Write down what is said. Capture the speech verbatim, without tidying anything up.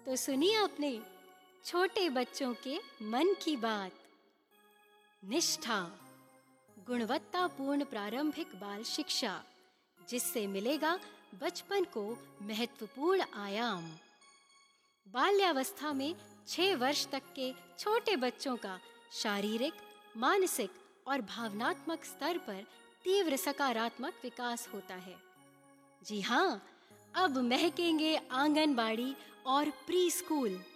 तो सुनिए अपने छोटे बच्चों के मन की बात। निष्ठा, गुणवत्तापूर्ण प्रारंभिक बाल शिक्षा, जिससे मिलेगा बचपन को महत्वपूर्ण आयाम। बाल्यावस्था में छह वर्ष तक के छोटे बच्चों का शारीरिक, मानसिक और भावनात्मक स्तर पर तीव्र सकारात्मक विकास होता है। जी हाँ, अब महकेंगे आंगनबाड़ी और प्री स्कूल।